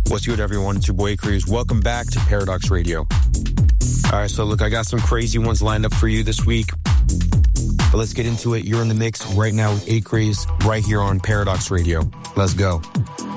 What's good, everyone? It's your boy Cruz. Welcome back to Paradox Radio. All right, so look, I got some crazy ones lined up for you this week. But let's get into it. You're in the mix right now with Acraze right here on Paradox Radio. Let's go.